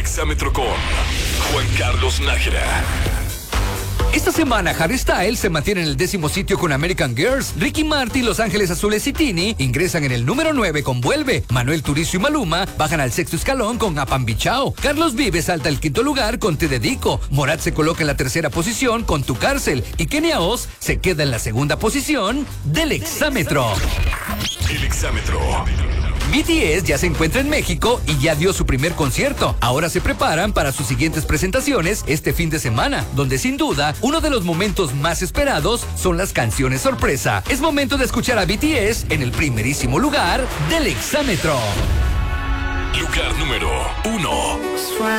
Exámetro con Juan Carlos Nájera. Esta semana Harry Styles se mantiene en el 10º sitio con American Girls. Ricky Martin, Los Ángeles Azules y Tini ingresan en el número 9 con Vuelve. Manuel Turizo y Maluma bajan al 6º escalón con Apambichao. Carlos Vives salta al 5º lugar con Te Dedico. Morat se coloca en la 3ª posición con Tu Cárcel. Y Kenia Oz se queda en la 2ª posición del Exámetro. El Exámetro. BTS ya se encuentra en México y ya dio su primer concierto. Ahora se preparan para sus siguientes presentaciones este fin de semana, donde sin duda uno de los momentos más esperados son las canciones sorpresa. Es momento de escuchar a BTS en el primerísimo lugar del Exámetro. Lugar número 1.